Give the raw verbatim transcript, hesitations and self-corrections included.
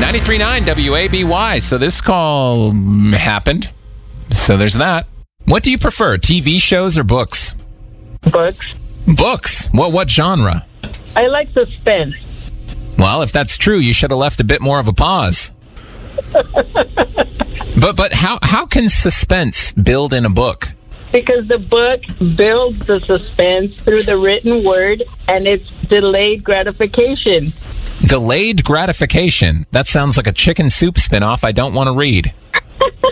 ninety-three point nine W A B Y. So this call happened. So there's that. What do you prefer, T V shows or books? Books. Books. What what genre? I like suspense. Well, if that's true, you should have left a bit more of a pause. but but how how can suspense build in a book? Because the book builds the suspense through the written word, and it's delayed gratification. Delayed gratification. That sounds like a chicken soup spinoff I don't want to read.